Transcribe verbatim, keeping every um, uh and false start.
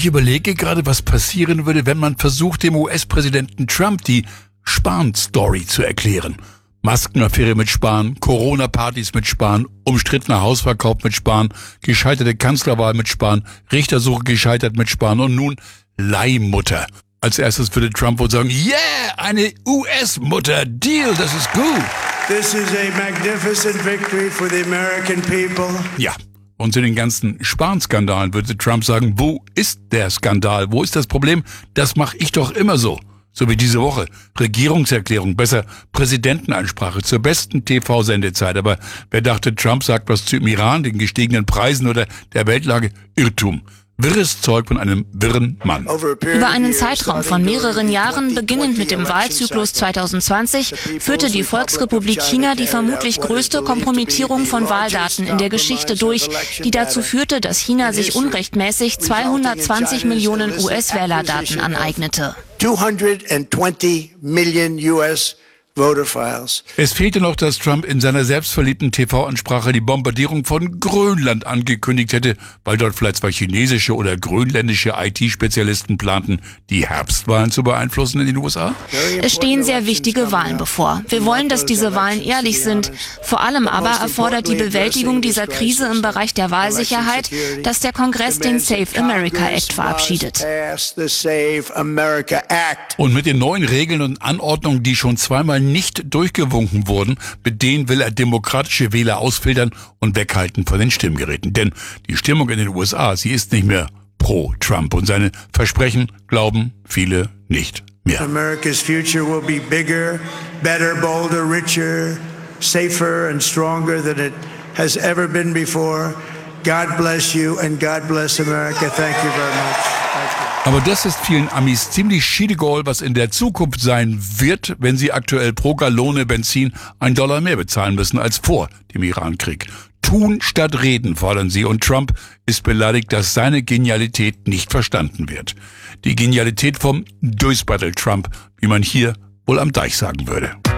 Ich überlege gerade, was passieren würde, wenn man versucht, dem U S-Präsidenten Trump die Spahn-Story zu erklären. Maskenaffäre mit Spahn, Corona-Partys mit Spahn, umstrittener Hausverkauf mit Spahn, gescheiterte Kanzlerwahl mit Spahn, Richtersuche gescheitert mit Spahn und nun Leihmutter. Als erstes würde Trump wohl sagen, yeah, eine U S-Mutter, Deal, das ist gut. This is a magnificent victory for the American people. Ja, und zu den ganzen Spahn-Skandalen würde Trump sagen, wo ist der Skandal, wo ist das Problem? Das mache ich doch immer so. So wie diese Woche. Regierungserklärung, besser Präsidentenansprache zur besten T V-Sendezeit. Aber wer dachte, Trump sagt was zum Iran, den gestiegenen Preisen oder der Weltlage? Irrtum. Wirres Zeug von einem wirren Mann. Über einen Zeitraum von mehreren Jahren, beginnend mit dem Wahlzyklus zwanzig zwanzig, führte die Volksrepublik China die vermutlich größte Kompromittierung von Wahldaten in der Geschichte durch, die dazu führte, dass China sich unrechtmäßig zweihundertzwanzig Millionen U S-Wählerdaten aneignete. zweihundertzwanzig Millionen U S Voter Files. Es fehlte noch, dass Trump in seiner selbstverliebten T V-Ansprache die Bombardierung von Grönland angekündigt hätte, weil dort vielleicht zwei chinesische oder grönländische I T-Spezialisten planten, die Herbstwahlen zu beeinflussen in den U S A. Es stehen sehr wichtige Wahlen bevor. Wir wollen, dass diese Wahlen ehrlich sind. Vor allem aber erfordert die Bewältigung dieser Krise im Bereich der Wahlsicherheit, dass der Kongress den Save America Act verabschiedet. Und mit den neuen Regeln und Anordnungen, die schon zweimal nicht durchgewunken wurden, mit denen will er demokratische Wähler ausfiltern und weghalten von den Stimmgeräten. Denn die Stimmung in den U S A, sie ist nicht mehr pro Trump und seine Versprechen glauben viele nicht mehr. America's future will be bigger, better, bolder, richer, safer and stronger than it has ever been before. God bless you and God bless America. Thank you very much. Thank you. Aber das ist vielen Amis ziemlich schiedegol, was in der Zukunft sein wird, wenn sie aktuell pro Gallone Benzin einen Dollar mehr bezahlen müssen als vor dem Irankrieg. Tun statt reden, fordern sie, und Trump ist beleidigt, dass seine Genialität nicht verstanden wird. Die Genialität vom Durchsbattel Trump, wie man hier wohl am Deich sagen würde.